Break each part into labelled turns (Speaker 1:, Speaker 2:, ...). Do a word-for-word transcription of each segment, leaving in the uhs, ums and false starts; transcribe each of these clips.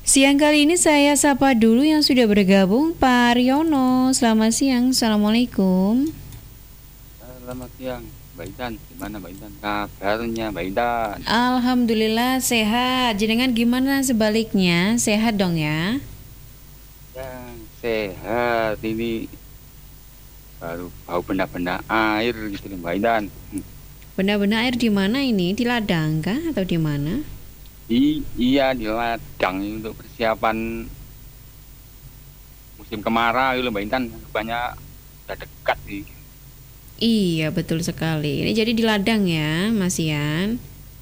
Speaker 1: Siang kali ini saya sapa dulu yang sudah bergabung, Pak Aryono. Selamat siang, Assalamualaikum.
Speaker 2: Selamat siang, Mbak Intan. Gimana Mbak Intan? Kabarnya Mbak Intan?
Speaker 1: Alhamdulillah sehat. Jenengan gimana sebaliknya? Sehat dong ya?
Speaker 2: Yang sehat ini baru bau benda-benda air gitu nih, Mbak Intan.
Speaker 1: Benda-benda air di mana ini? Di ladang kah atau di mana?
Speaker 2: I, iya di ladang ini untuk persiapan musim kemarau itu Mbak Intan. Banyak udah dekat sih.
Speaker 1: Iya, betul sekali. Ini jadi di ladang ya, Mas Ian?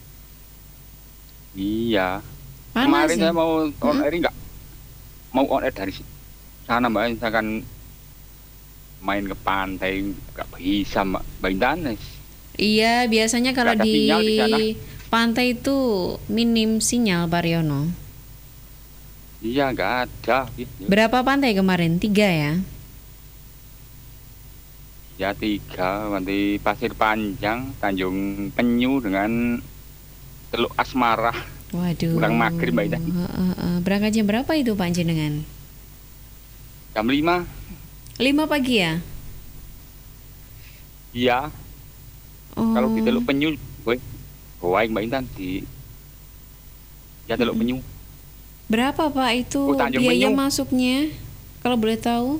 Speaker 2: Iya.
Speaker 1: Panas
Speaker 2: Kemarin
Speaker 1: ya?
Speaker 2: saya mau on
Speaker 1: Mm-mm.
Speaker 2: air nggak? Mau on air dari sana Mbak. Misalkan main ke pantai nggak bisa Mbak Mbak Intan.
Speaker 1: Iya, biasanya
Speaker 2: Nggak
Speaker 1: kalau
Speaker 2: ada
Speaker 1: di
Speaker 2: sinyal di sana.
Speaker 1: pantai itu minim sinyal, Pak Aryono.
Speaker 2: Iya nggak ada.
Speaker 1: Berapa pantai kemarin? Tiga ya?
Speaker 2: Ya tiga, nanti Pasir Panjang, Tanjung Penyu dengan Teluk Asmara.
Speaker 1: Waduh,
Speaker 2: Pulang maghrib Mbak Ida.
Speaker 1: heeh, heeh. Berangkat jam berapa itu Pak Jenengan?
Speaker 2: Jam lima,
Speaker 1: Lima pagi ya?
Speaker 2: iya. Kalau di
Speaker 1: Oh,
Speaker 2: Teluk Penyu, boy, baik Mbak Intan di ya Teluk
Speaker 1: mm-mm.
Speaker 2: Penyu.
Speaker 1: Berapa Pak itu
Speaker 2: Oh Tanjung
Speaker 1: biaya
Speaker 2: Penyu,
Speaker 1: masuknya? Kalau boleh tahu?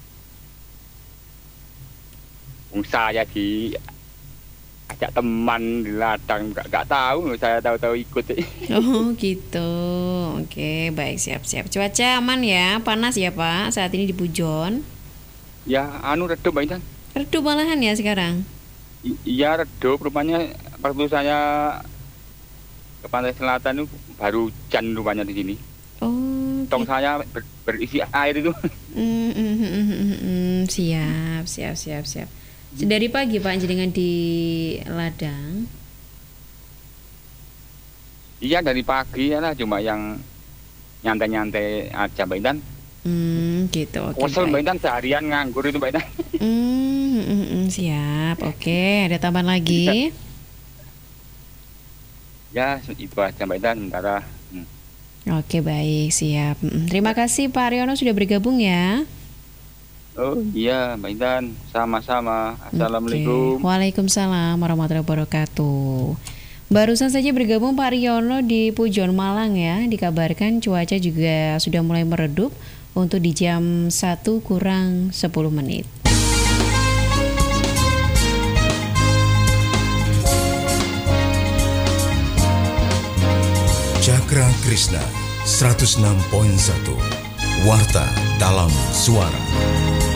Speaker 2: Wong saya di ajak teman di ladang, nggak nggak tahu, saya tahu-tahu ikut.
Speaker 1: Oh gitu. Oke, baik siap-siap. Cuaca aman ya? Panas ya Pak saat ini di Pujon?
Speaker 2: Ya, anu redup Mbak Intan.
Speaker 1: Redup malahan ya sekarang?
Speaker 2: I- iya redup, rupanya waktu saya ke pantai selatan itu baru hujan rupanya di sini.
Speaker 1: Oh
Speaker 2: Tong
Speaker 1: gitu.
Speaker 2: saya ber- berisi air itu.
Speaker 1: Mm, mm, mm, mm, mm, mm. Siap, siap, siap, siap. Dari pagi Pak jenengan di ladang?
Speaker 2: Iya dari pagi ya lah, cuma yang nyantai-nyantai aja Mbak Intan.
Speaker 1: Hmm, gitu. Oke,
Speaker 2: Kesel Mbak
Speaker 1: baik.
Speaker 2: Intan seharian nganggur itu Mbak Intan.
Speaker 1: Hmm, mm, mm, siap. Oke, ada tambahan
Speaker 2: Iya.
Speaker 1: lagi?
Speaker 2: Ya itu aja Mbak Intan sementara. Hmm.
Speaker 1: Oke, baik, siap. Mm, terima kasih Pak Aryono sudah bergabung ya.
Speaker 2: Oh iya Mbak Intan, sama-sama.
Speaker 1: Oke,
Speaker 2: Assalamualaikum.
Speaker 1: Waalaikumsalam warahmatullahi wabarakatuh. Barusan saja bergabung Pak Aryono di Pujon Malang ya. Dikabarkan cuaca juga sudah mulai meredup untuk di jam satu kurang sepuluh menit.
Speaker 3: Cakra Krishna seratus enam koma satu Warta dalam suara.